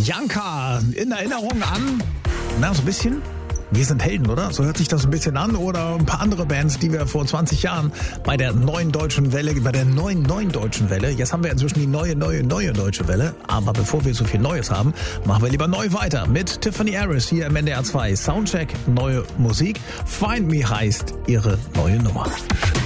Janka in Erinnerung an, so ein bisschen, wir sind Helden, oder? So hört sich das ein bisschen an. Oder ein paar andere Bands, die wir vor 20 Jahren bei der neuen deutschen Welle, bei der neuen deutschen Welle, jetzt haben wir inzwischen die neue deutsche Welle. Aber bevor wir so viel Neues haben, machen wir lieber neu weiter mit Tiffany Harris hier im NDR 2 Soundcheck, neue Musik. Find Me heißt ihre neue Nummer.